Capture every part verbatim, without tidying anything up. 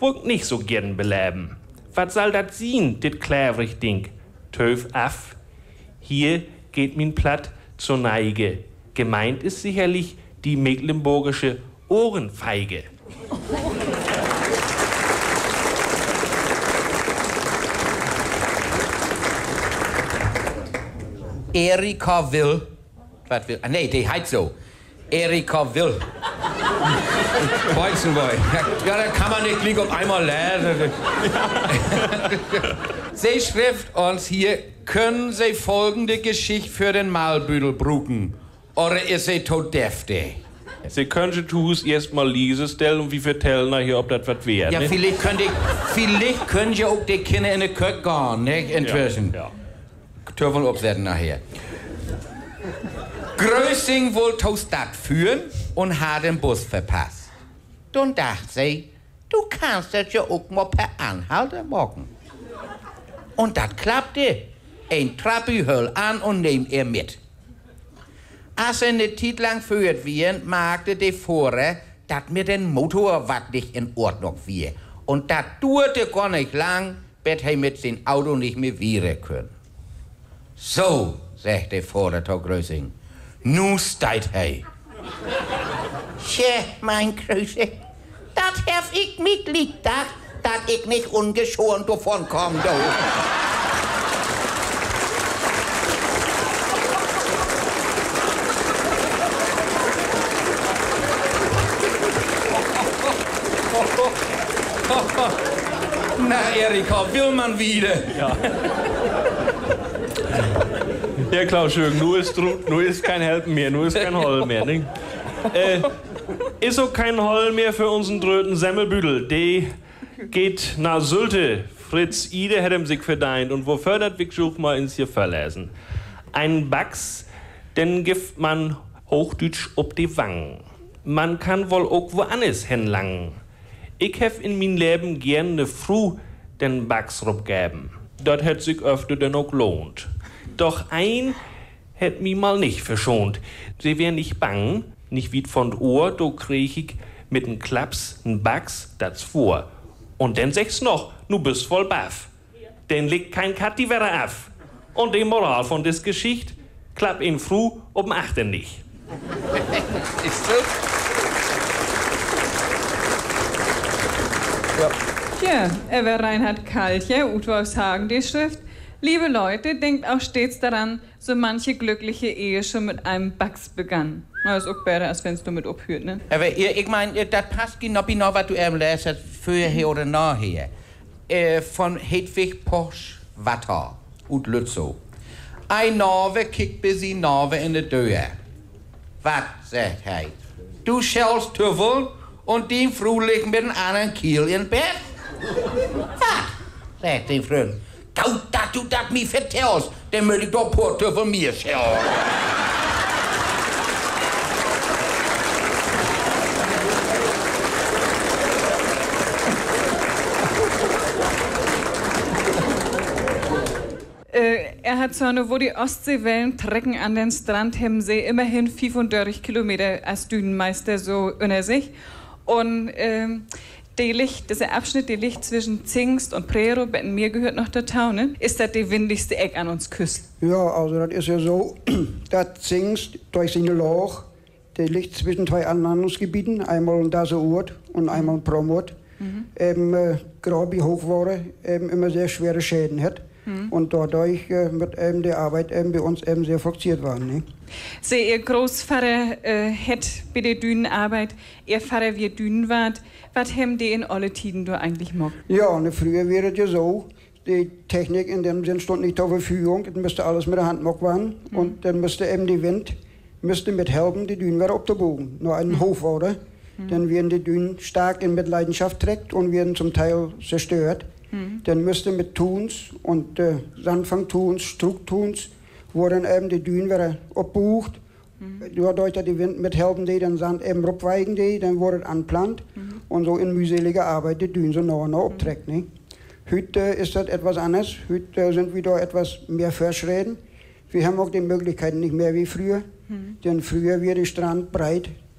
wollt nicht so gern beleben. Was soll das sein, dit kläverig Ding? Töf af. Hier geht min Platt zur Neige. Gemeint ist sicherlich die mecklenburgische Ohrenfeige. Erika will. Was will? Nee, die heißt so. Erika will. Weizenboy. Ja, da kann man nicht gleich auf einmal lernen. Sie schrift uns hier, können Sie folgende Geschichte für den Malbüdel bruken? Oder ist sie tot deftig? Sie können tu's erst mal lesen stellen und wir vertellen nachher, ob das was wäre. Ja, ne? vielleicht könnt ihr, vielleicht können ja auch die Kinder in die Kirche gehen, ne? Inzwischen. Ja, ja. Dürfen wir absetzen nachher. Größing wollte zur Stadt führen und hat den Bus verpasst. Dann dachte sie, du kannst das ja auch mal per Anhalter machen. Und das klappte. Ein Trappi höll an und nehmt er mit. Als er eine Zeit lang führt wird, merkte der Fahrer, dass mir den Motor was nicht in Ordnung war. Und das dauerte gar nicht lang, bis er mit dem Auto nicht mehr fahren können. So, sagt der Fahrer zu Größing, nu steigt er. Tja, mein Größing, das hab ich mitliegt, dass ich nicht ungeschoren davon komme, du. Na, Erika, will man wieder? Ja. Ja, Klaus Schögen, nur ist, nur ist kein Helfen mehr, nur ist kein Holl mehr. Ne? Äh, ist auch kein Holl mehr für unseren dröten Semmelbüdel. Der geht nach Sylte. Fritz Ide hat ihm sich verdient. Und wo fördert wir schon mal ins hier verlesen? Ein Bax, den gibt man Hochdeutsch ob die Wangen. Man kann wohl auch woanders hinlangen. Ich hef in mein Leben gern ne Frau den Bax rubgeben. Das hätt sich öfter denn auch lohnt. Doch ein hätt mi mal nicht verschont. Sie wär nicht bang, nicht wie von Ohr, do krieg ich mit n Klaps n Bax das vor. Und dann sagst noch, nu bist voll baff. Denn liegt kein Kativerre af. Und die Moral von des Geschicht, klapp in Fru ob'n Achten nicht. Ist so? Ja. Tja, er war Reinhard Kalcher, Utwolfshagen, die Schrift. Liebe Leute, denkt auch stets daran, so manche glückliche Ehe schon mit einem Bax begann. Na, ist auch besser, als wenn's du mit abhört, ne? Aber ich meine, das passt genau, genau, was du eben lässt, vorher oder nachher. Äh, von Hedwig Posch Watter und Lützow. Ein Norwe kickt bis die Norwe in die Döhe. Was, sagt er? Du schellst Tüffel und die Frau liegt mit einem anderen Kiel in Bett? Was, sagt die Frau. Gau, dass du das mir vertellst, dann will ich doch Porto von mir schellen. Äh, er hat so eine, wo die Ostseewellen trecken an den Strand Hemsee, immerhin fünfunddreißig Kilometer als Dünenmeister so unter sich. Und ähm, die Licht, dieser Abschnitt, die Licht zwischen Zingst und Prero, bei mir gehört noch der Taune, ist das die windigste Eck an uns Küste. Ja, also das ist ja so, dass Zingst durch seine Loch, der liegt zwischen zwei Anlandungsgebieten, einmal in Daseurt und einmal in Promort, mhm. eben äh, Grabi Hochware eben immer sehr schwere Schäden hat. Mhm. Und dadurch äh, wird eben die Arbeit eben bei uns eben sehr forciert worden. Ne? Sie, Ihr Großvater äh, hat bei der Dünenarbeit, Ihr Vater wie Dünenwart, was haben die in alle Tiden da eigentlich gemacht? Ja, und früher wäre es ja so, die Technik in dem Sinn stand nicht zur Verfügung, es müsste alles mit der Hand gemacht werden. Mhm. Und dann müsste eben die Wind müsste mit helfen, die Dünen wieder abzubogen. Nur einen mhm. Hochwasser, mhm. dann werden die Dünen stark in Mitleidenschaft trägt und werden zum Teil zerstört. Mhm. Dann müsste mit Tuns und äh, Sandfangtuns, Struktuns, wo dann eben die Dünen wieder abbucht. Mhm. Dadurch, dass die Wind mithelfen, die dann Sand eben abweichen, die, dann wurde es anplant mhm. und so in mühseliger Arbeit die Dünen so nah und nah abträgt. Mhm. Heute äh, ist das etwas anders. Heute äh, sind wir da etwas mehr verschreden. Wir haben auch die Möglichkeiten nicht mehr wie früher. Mhm. Denn früher war der Strand breit,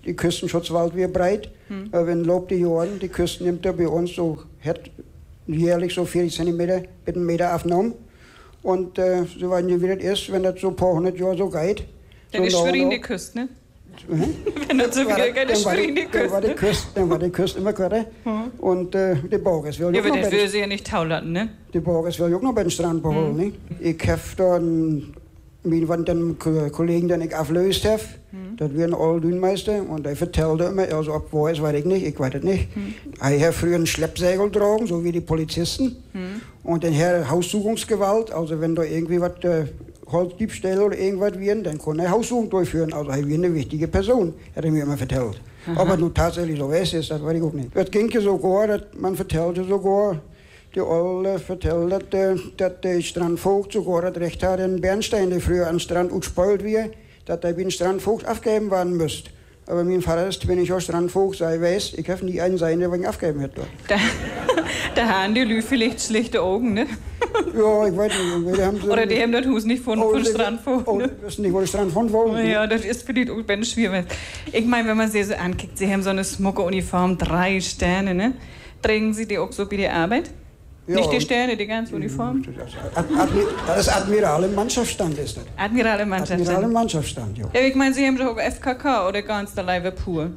die Küstenschutzwald wird breit. Hm. Äh, wenn Lob die Jahren, die Küsten nimmt er bei uns so, hat jährlich so vierzig Zentimeter mit einem Meter aufgenommen. Und äh, so weit wie das ist, wenn das so ein paar hundert Jahre so geht. Dann so ist Schwerin die Küste, ne? Mhm. Wenn das so wieder geht, ist Schwerin die Küste. Dann war die Küste, dann war die Küste immer gerade. Mhm. Und äh, die Borges will ja, auch noch das will sie ja nicht taulaten, ne? Die Borges will auch noch bei den Strand beholen, mhm. ne? Ich habe da mit den Kollegen, den ich auflöst habe, mhm. das wären alle Dünenmeister, und der vertellte immer, also ob wo es, weiß ich nicht, ich weiß es nicht. Mhm. Ich habe früher einen Schleppsegel getragen, so wie die Polizisten. Mhm. Und dann her Haussuchungsgewalt, also wenn da irgendwie was, äh, Holzdiebstähle oder irgendwas wären, dann konnte er Haussuchung durchführen. Also er war eine wichtige Person, hat er mir immer vertellt. Aha. Ob er nun tatsächlich so ist, das weiß ich auch nicht. Es ging ja sogar, dass man vertellte sogar, die Olle vertellt, dass der Strandvogt sogar das Recht hat, den Bernstein, der früher an den Strand gespeult wird, dass er wie ein Strandvogt aufgeben werden müsste. Aber mein Vater ist, wenn ich auch Strandvogt sei, weiß, ich habe nie einen sein, der wegen aufgeben hätte. Da, da haben die Lü vielleicht schlechte Augen, ne? Ja, ich weiß nicht. Haben so oder die haben das Haus nicht von, oh, von Strandvogt. Oh, die wissen nicht, wo der Strandvogt wohnt. Ja, das ist vielleicht auch ein schwierig. Ich meine, wenn man sie so ankickt, sie haben so eine smucke Uniform, drei Sterne, ne? Tragen sie die auch so bei der Arbeit? Ja, nicht die Sterne, die ganze Uniform? Das ist Admiral im Mannschaftsstand, ist das. Admiral im Mannschaftsstand? Admiral im Mannschaftsstand, ja. Ja, ich meine, Sie haben doch auch F K K oder ganz der Leibe pur?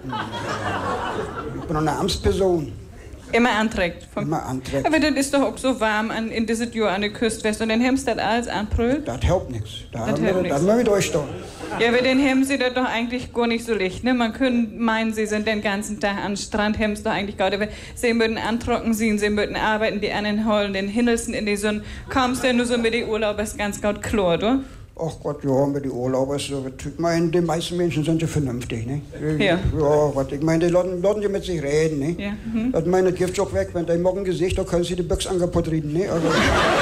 Ich bin eine Amtsperson. Immer anträgt? Immer anträgt. Aber das ist doch auch so warm an, in diesem Jahr an der Küste, weißt du, und dann haben Sie das alles anbrüllt? Das hilft nichts. Da haben wir, das wir mit euch da. Ja, aber dann haben Sie das doch eigentlich gar nicht so leicht, ne? Man könnte meinen, Sie sind den ganzen Tag am Strand, haben Sie doch eigentlich gar nicht. Sie würden antrocken sein, Sie würden arbeiten, die anderen holen den Hindelsen in die Sonne. Kommst du nur so mit den Urlaubers ganz gut klar, du? Ach Gott, ja, mit den Urlaubers, ich meine, die meisten Menschen sind ja vernünftig, ne? Ja. Ja, was, ich meine, die lassen, lassen ja mit sich reden, ne? Ja. Mhm. Das meine, das gibt auch weg, wenn die morgen Gesicht, da können sie die Büchse angeputzt reden, ne? Also,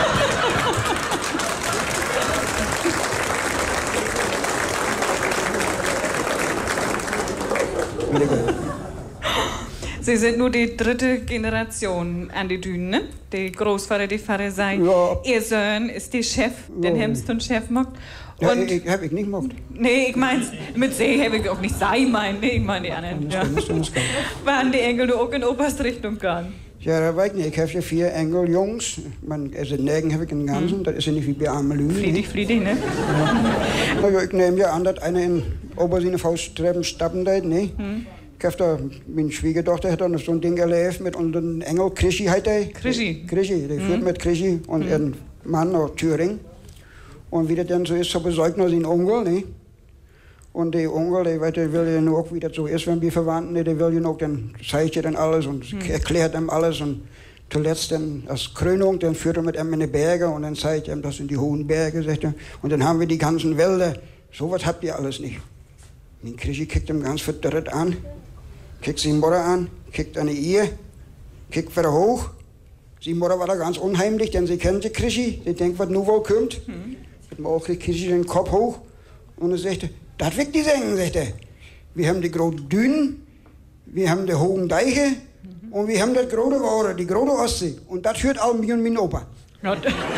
Sie sind nur die dritte Generation an die Dünen, ne? Die Großvater, die Vater sei. Ja. Ihr Sohn ist der Chef, den Ja. Hemst und Chef macht. ja, Und ich, ich hab ich nicht gemacht. nee, ich meine, mit See habe ich auch nicht sei mein, nee, ich meine die anderen. Ja. Waren die Engel nur auch in Oberstrichtung gegangen? Ja, da weiß ich nicht. Ich habe ja vier Engeljungs. Man, also Nägen habe ich in den Ganzen. Hm. Das ist ja nicht wie bei armen Lügen. Friedig, friedig, ne? Ja. Na ja, ich nehme ja an, dass einer in Obersine Fausttreppen stappen da, ne? Hm. Ich habe da, meine Schwiegertochter hat dann so ein Ding erlebt mit unserem Engel, Krischi heißt der. Krischi? Krischi, der Hm. führt mit Krischi und Hm. ihren Mann aus Thüringen. Und wie das dann so ist, so besorgt noch sein Onkel, ne? Und der Onkel, der, weiß, der will ja nur auch, wie das so ist, wenn wir Verwandten, der will ja noch, dann zeigt er dann alles und hm. erklärt ihm alles. Und zuletzt dann als Krönung, dann führt er mit ihm in die Berge und dann zeigt er ihm, das sind die hohen Berge, sagt er. Und dann haben wir die ganzen Wälder. So was habt ihr alles nicht. Und Krischi kickt ihm ganz verdörrt an, kickt seine Mutter an, kickt an die Ehe, kickt wieder hoch. Seine Mutter war da ganz unheimlich, denn sie kennt die Krischi, sie denkt, was nur wohl kommt. Hm. Dann auch kriegt Krischi den Kopf hoch und er sagte, das wird die Sengen, sagt er. Wir haben die großen Dünen, wir haben die hohen Deiche mhm. und wir haben das große Wasser, die große Ostsee. Und das hört auch mir und mein Opa. Ja.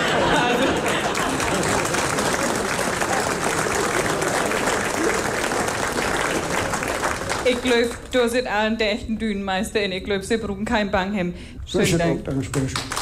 Ich glaube, du sind allen der echten Dünenmeister und ich glaube, sie brauchen kein Banghem. Schönen Dank. Danke,